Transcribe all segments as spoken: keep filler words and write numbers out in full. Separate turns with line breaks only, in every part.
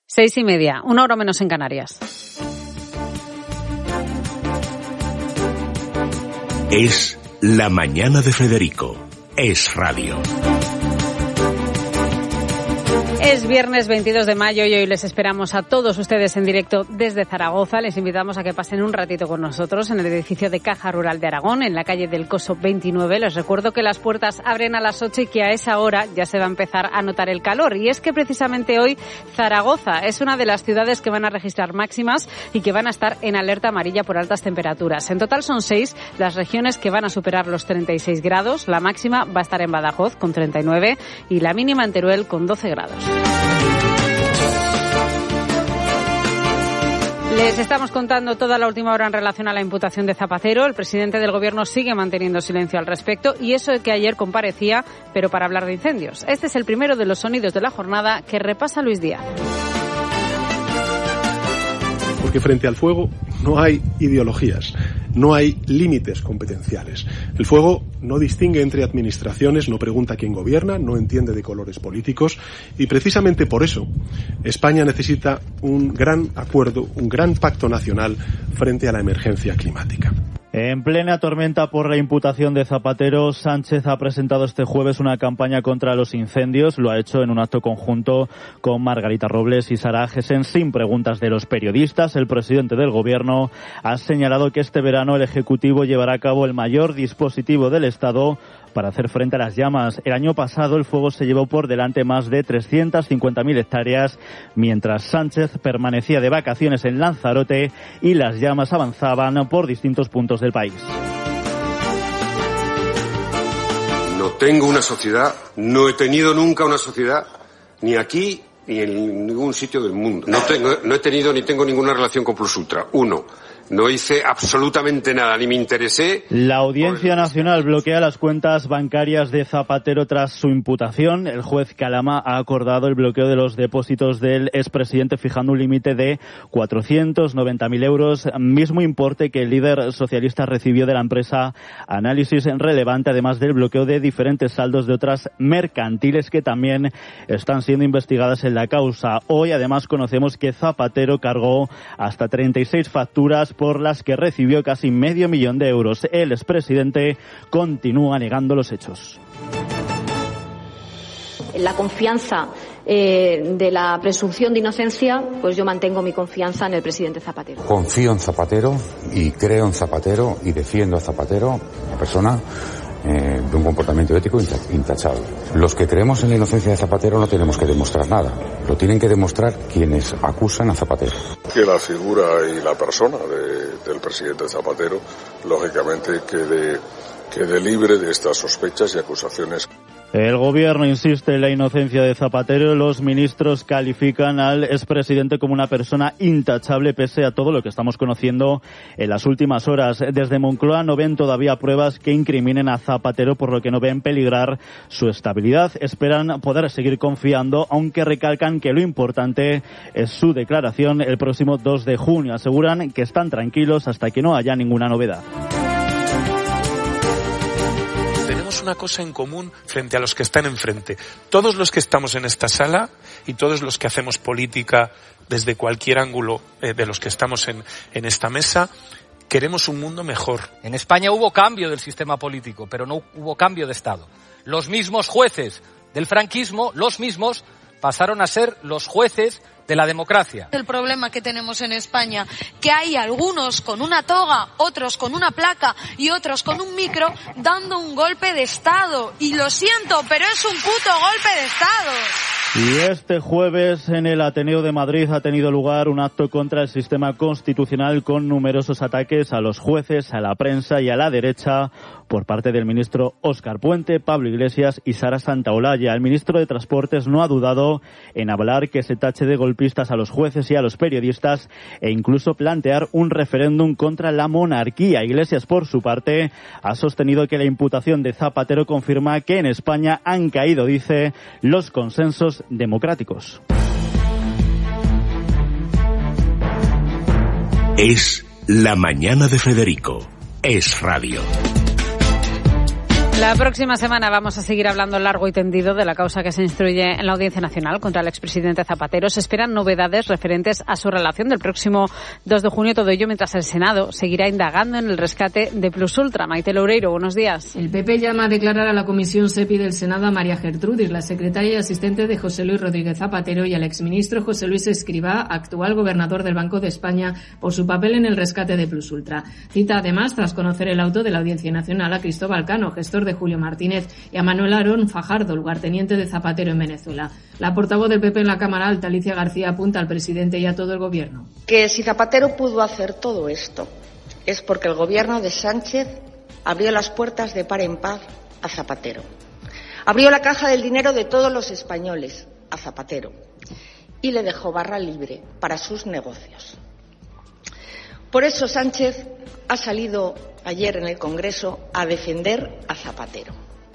Seis y media, una hora menos en Canarias.
Es La Mañana de Federico. Es radio.
Es viernes veintidós de mayo y hoy les esperamos a todos ustedes en directo desde Zaragoza. Les invitamos a que pasen un ratito con nosotros en el edificio de Caja Rural de Aragón, en la calle del Coso veintinueve. Les recuerdo que las puertas abren a las ocho y que a esa hora ya se va a empezar a notar el calor. Y es que precisamente hoy Zaragoza es una de las ciudades que van a registrar máximas y que van a estar en alerta amarilla por altas temperaturas. En total son seis las regiones que van a superar los treinta y seis grados. La máxima va a estar en Badajoz con treinta y nueve y la mínima en Teruel con doce grados. Les estamos contando toda la última hora en relación a la imputación de Zapatero. El presidente del Gobierno sigue manteniendo silencio al respecto y eso de que ayer comparecía, pero para hablar de incendios. Este es el primero de los sonidos de la jornada que repasa Luis Díaz.
Porque frente al fuego no hay ideologías, no hay límites competenciales. El fuego no distingue entre administraciones, no pregunta quién gobierna, no entiende de colores políticos y precisamente por eso España necesita un gran acuerdo, un gran pacto nacional frente a la emergencia climática.
En plena tormenta por la imputación de Zapatero, Sánchez ha presentado este jueves una campaña contra los incendios. Lo ha hecho en un acto conjunto con Margarita Robles y Sara Agesen, sin preguntas de los periodistas. El presidente del Gobierno ha señalado que este verano el Ejecutivo llevará a cabo el mayor dispositivo del Estado para hacer frente a las llamas. El año pasado el fuego se llevó por delante más de trescientas cincuenta mil hectáreas, mientras Sánchez permanecía de vacaciones en Lanzarote y las llamas avanzaban por distintos puntos del país.
No tengo una sociedad, no he tenido nunca una sociedad, ni aquí ni en ningún sitio del mundo. No, tengo, no he tenido ni tengo ninguna relación con Plus Ultra. Uno. No hice absolutamente nada, ni me interesé.
La Audiencia Nacional bloquea las cuentas bancarias de Zapatero tras su imputación. El juez Calama ha acordado el bloqueo de los depósitos del expresidente, fijando un límite de cuatrocientos noventa mil euros, mismo importe que el líder socialista recibió de la empresa Análisis Relevante, además del bloqueo de diferentes saldos de otras mercantiles que también están siendo investigadas en la causa. Hoy, además, conocemos que Zapatero cargó hasta treinta y seis facturas por las que recibió casi medio millón de euros. El expresidente continúa negando los hechos.
La confianza eh, de la presunción de inocencia, pues yo mantengo mi confianza en el presidente Zapatero.
Confío en Zapatero y creo en Zapatero y defiendo a Zapatero, una persona eh, de un comportamiento ético intachable. Los que creemos en la inocencia de Zapatero no tenemos que demostrar nada, lo tienen que demostrar quienes acusan a Zapatero.
Que la figura y la persona de, del presidente Zapatero, lógicamente, quede, quede libre de estas sospechas y acusaciones.
El Gobierno insiste en la inocencia de Zapatero. Los ministros califican al expresidente como una persona intachable pese a todo lo que estamos conociendo en las últimas horas. Desde Moncloa no ven todavía pruebas que incriminen a Zapatero, por lo que no ven peligrar su estabilidad. Esperan poder seguir confiando, aunque recalcan que lo importante es su declaración el próximo dos de junio. Aseguran que están tranquilos hasta que no haya ninguna novedad.
Tenemos una cosa en común frente a los que están enfrente. Todos los que estamos en esta sala y todos los que hacemos política desde cualquier ángulo eh, de los que estamos en, en esta mesa, queremos un mundo mejor.
En España hubo cambio del sistema político, pero no hubo cambio de Estado. Los mismos jueces del franquismo, los mismos, pasaron a ser los jueces de la democracia.
El problema que tenemos en España, que hay algunos con una toga, otros con una placa y otros con un micro dando un golpe de Estado. Y lo siento, pero es un puto golpe de Estado.
Y este jueves en el Ateneo de Madrid ha tenido lugar un acto contra el sistema constitucional con numerosos ataques a los jueces, a la prensa y a la derecha por parte del ministro Óscar Puente, Pablo Iglesias y Sara Santaolalla. El ministro de Transportes no ha dudado en hablar que se tache de golpistas a los jueces y a los periodistas e incluso plantear un referéndum contra la monarquía. Iglesias, por su parte, ha sostenido que la imputación de Zapatero confirma que en España han caído, dice, los consensos democráticos.
Es La Mañana de Federico. Es radio.
La próxima semana vamos a seguir hablando largo y tendido de la causa que se instruye en la Audiencia Nacional contra el expresidente Zapatero. Se esperan novedades referentes a su relación del próximo dos de junio, todo ello mientras el Senado seguirá indagando en el rescate de Plus Ultra. Maite Loureiro, buenos días.
El P P llama a declarar a la Comisión SEPI del Senado a María Gertrudis, la secretaria y asistente de José Luis Rodríguez Zapatero, y al exministro José Luis Escrivá, actual gobernador del Banco de España, por su papel en el rescate de Plus Ultra. Cita además, tras conocer el auto de la Audiencia Nacional, a Cristóbal Cano, gestor de Julio Martínez, y a Manuel Aarón Fajardo, lugarteniente de Zapatero en Venezuela. La portavoz del P P en la Cámara Alta, Alicia García, apunta al presidente y a todo el gobierno.
Que si Zapatero pudo hacer todo esto es porque el gobierno de Sánchez abrió las puertas de par en par a Zapatero. Abrió la caja del dinero de todos los españoles a Zapatero y le dejó barra libre para sus negocios. Por eso Sánchez ha salido ayer en el Congreso a defender a Zapatero.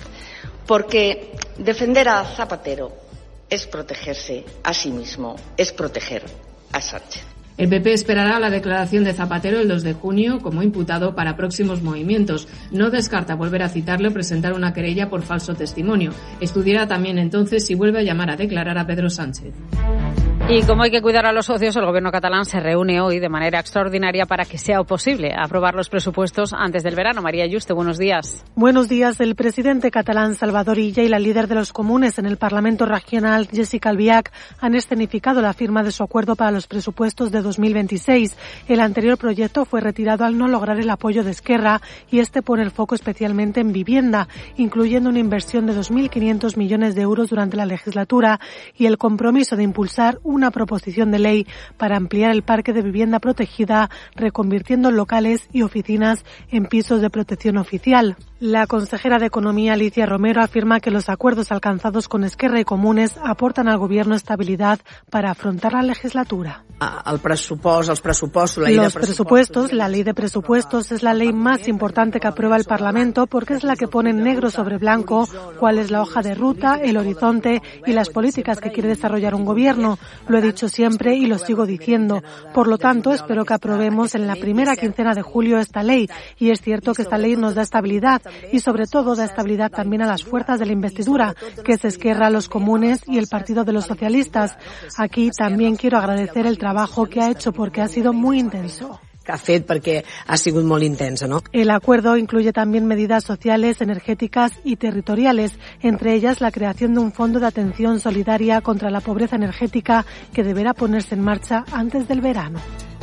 Porque defender a Zapatero es protegerse a sí mismo, es proteger a Sánchez.
El P P esperará la declaración de Zapatero el dos de junio como imputado para próximos movimientos. No descarta volver a citarle o presentar una querella por falso testimonio. Estudiará también entonces si vuelve a llamar a declarar a Pedro Sánchez.
Y como hay que cuidar a los socios, el gobierno catalán se reúne hoy de manera extraordinaria para que sea posible aprobar los presupuestos antes del verano. María Yuste, buenos días.
Buenos días. El presidente catalán Salvador Illa y la líder de los comunes en el Parlamento Regional, Jessica Albiach, han escenificado la firma de su acuerdo para los presupuestos de dos mil veintiséis. El anterior proyecto fue retirado al no lograr el apoyo de Esquerra y este pone el foco especialmente en vivienda, incluyendo una inversión de dos mil quinientos millones de euros durante la legislatura y el compromiso de impulsar una proposición de ley para ampliar el parque de vivienda protegida, reconvirtiendo locales y oficinas en pisos de protección oficial. La consejera de Economía, Alicia Romero, afirma que los acuerdos alcanzados con Esquerra y Comunes aportan al Gobierno estabilidad para afrontar la legislatura.
El pressupost, els pressupostos, la ley
Los
de
presupuestos, la ley de presupuestos es la ley más importante que aprueba el Parlamento porque es la que pone negro sobre blanco cuál es la hoja de ruta, el horizonte y las políticas que quiere desarrollar un gobierno. Lo he dicho siempre y lo sigo diciendo. Por lo tanto, espero que aprobemos en la primera quincena de julio esta ley. Y es cierto que esta ley nos da estabilidad y sobre todo da estabilidad también a las fuerzas de la investidura, que es Esquerra, los Comunes y el Partido de los Socialistas. Aquí también quiero agradecer el trabajo que ha hecho porque ha sido muy intenso.
que ha fet perquè ha sigut molt intensa, ¿no?
El acuerdo incluye también medidas sociales, energéticas y territoriales, entre ellas la creación de un fondo de atención solidaria contra la pobreza energética que deberá ponerse en marcha antes del verano.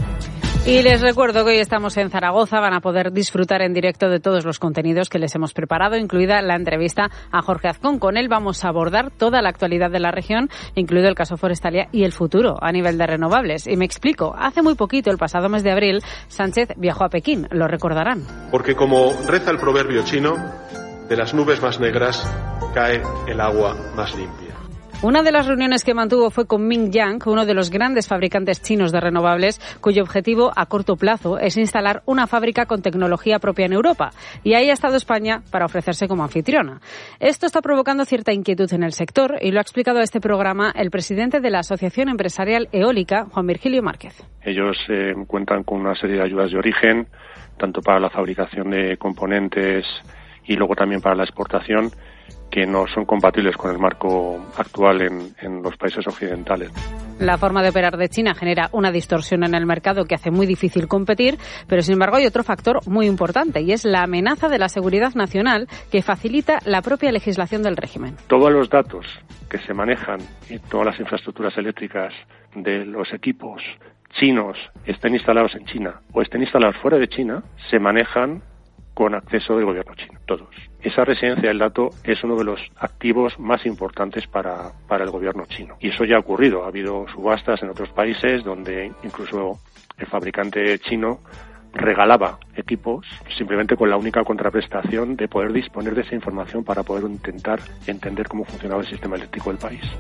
Y les recuerdo que hoy estamos en Zaragoza, van a poder disfrutar en directo de todos los contenidos que les hemos preparado, incluida la entrevista a Jorge Azcón. Con él vamos a abordar toda la actualidad de la región, incluido el caso Forestalia y el futuro a nivel de renovables. Y me explico, hace muy poquito, el pasado mes de abril, Sánchez viajó a Pekín, lo recordarán.
Porque como reza el proverbio chino, de las nubes más negras cae el agua más limpia.
Una de las reuniones que mantuvo fue con Ming Yang, uno de los grandes fabricantes chinos de renovables, cuyo objetivo a corto plazo es instalar una fábrica con tecnología propia en Europa. Y ahí ha estado España para ofrecerse como anfitriona. Esto está provocando cierta inquietud en el sector y lo ha explicado a este programa el presidente de la Asociación Empresarial Eólica, Juan Virgilio Márquez.
Ellos eh, cuentan con una serie de ayudas de origen, tanto para la fabricación de componentes y luego también para la exportación, que no son compatibles con el marco actual en, en los países occidentales.
La forma de operar de China genera una distorsión en el mercado que hace muy difícil competir, pero sin embargo hay otro factor muy importante y es la amenaza de la seguridad nacional que facilita la propia legislación del régimen.
Todos los datos que se manejan y todas las infraestructuras eléctricas de los equipos chinos estén instalados en China o estén instalados fuera de China, se manejan con acceso del gobierno chino, todos. Esa residencia del dato es uno de los activos más importantes para, para el gobierno chino. Y eso ya ha ocurrido. Ha habido subastas en otros países donde incluso el fabricante chino regalaba equipos simplemente con la única contraprestación de poder disponer de esa información para poder intentar entender cómo funcionaba el sistema eléctrico del país.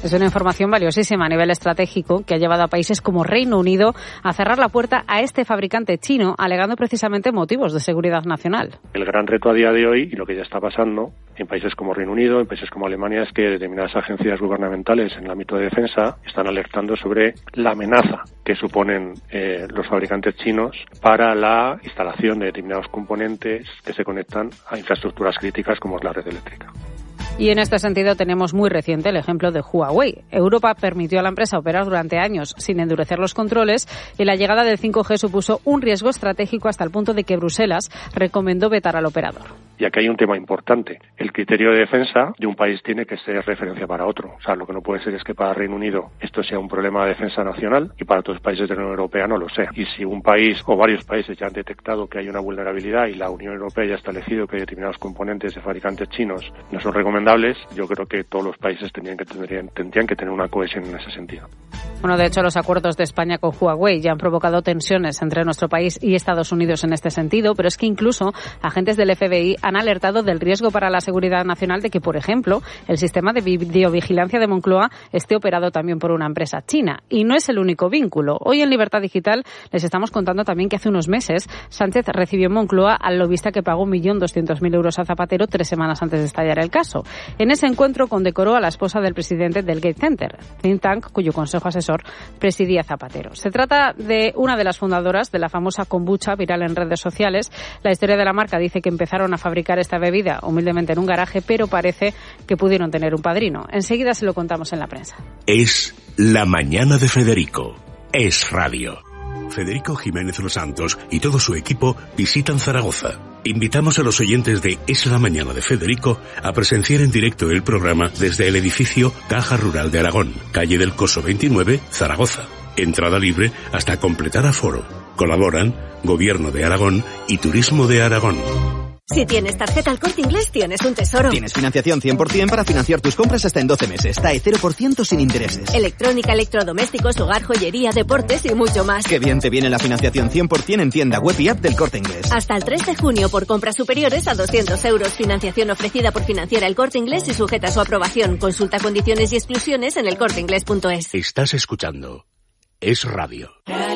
Es una información valiosísima a nivel estratégico que ha llevado a países como Reino Unido a cerrar la puerta a este fabricante chino, alegando precisamente motivos de seguridad nacional.
El gran reto a día de hoy, y lo que ya está pasando en países como Reino Unido, en países como Alemania, es que determinadas agencias gubernamentales en el ámbito de defensa están alertando sobre la amenaza que suponen eh, los fabricantes chinos para la instalación de determinados componentes que se conectan a infraestructuras críticas como es la red eléctrica.
Y en este sentido tenemos muy reciente el ejemplo de Huawei. Europa permitió a la empresa operar durante años sin endurecer los controles y la llegada del cinco G supuso un riesgo estratégico hasta el punto de que Bruselas recomendó vetar al operador.
Y aquí hay un tema importante. El criterio de defensa de un país tiene que ser referencia para otro. O sea, lo que no puede ser es que para Reino Unido esto sea un problema de defensa nacional y para otros países de la Unión Europea no lo sea. Y si un país o varios países ya han detectado que hay una vulnerabilidad y la Unión Europea ya ha establecido que determinados componentes de fabricantes chinos no son recomendables, yo creo que todos los países tendrían que, tendrían, tendrían que tener una cohesión en ese sentido.
Bueno, de hecho, los acuerdos de España con Huawei ya han provocado tensiones entre nuestro país y Estados Unidos en este sentido, pero es que incluso agentes del F B I han alertado del riesgo para la seguridad nacional de que, por ejemplo, el sistema de videovigilancia de Moncloa esté operado también por una empresa china. Y no es el único vínculo. Hoy en Libertad Digital les estamos contando también que hace unos meses Sánchez recibió en Moncloa al lobista que pagó un millón doscientos mil euros a Zapatero tres semanas antes de estallar el caso. En ese encuentro condecoró a la esposa del presidente del Gates Center, think tank cuyo consejo asesor presidía Zapatero. Se trata de una de las fundadoras de la famosa kombucha viral en redes sociales. La historia de la marca dice que empezaron a fabricar esta bebida humildemente en un garaje, pero parece que pudieron tener un padrino. Enseguida se lo contamos en la prensa.
Es La Mañana de Federico. Es Radio. Federico Jiménez Los Santos y todo su equipo visitan Zaragoza. Invitamos a los oyentes de Es la Mañana de Federico a presenciar en directo el programa desde el edificio Caja Rural de Aragón, calle del Coso veintinueve, Zaragoza. Entrada libre hasta completar aforo. Colaboran Gobierno de Aragón y Turismo de Aragón.
Si tienes tarjeta El Corte Inglés, tienes un tesoro.
Tienes financiación cien por ciento para financiar tus compras hasta en doce meses. T A E cero por ciento sin intereses.
Electrónica, electrodomésticos, hogar, joyería, deportes y mucho más.
Qué bien te viene la financiación cien por ciento en tienda web y app del Corte Inglés.
Hasta el tres de junio por compras superiores a doscientos euros. Financiación ofrecida por Financiera El Corte Inglés y sujeta a su aprobación. Consulta condiciones y exclusiones en elcorteinglés punto es.
Estás escuchando Es Radio.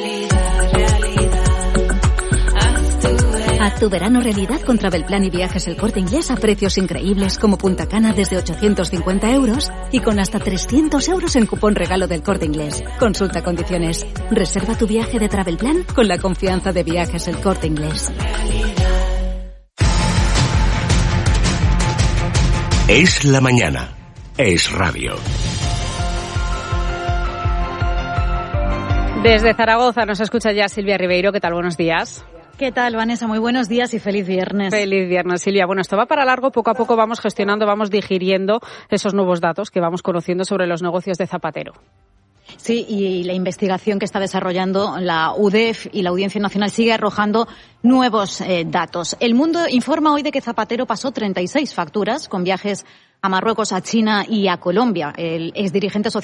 Haz tu verano realidad con Travelplan y Viajes El Corte Inglés a precios increíbles como Punta Cana desde ochocientos cincuenta euros y con hasta trescientos euros en cupón regalo del Corte Inglés. Consulta condiciones. Reserva tu viaje de Travelplan con la confianza de Viajes El Corte Inglés.
Es la mañana. Es Radio.
Desde Zaragoza nos escucha ya Silvia Ribeiro. ¿Qué tal? Buenos días.
¿Qué tal, Vanessa? Muy buenos días y feliz viernes.
Feliz viernes, Silvia. Bueno, esto va para largo. Poco a poco vamos gestionando, vamos digiriendo esos nuevos datos que vamos conociendo sobre los negocios de Zapatero.
Sí, y la investigación que está desarrollando la U D E F y la Audiencia Nacional sigue arrojando nuevos eh, datos. El Mundo informa hoy de que Zapatero pasó treinta y seis facturas con viajes a Marruecos, a China y a Colombia. El exdirigente social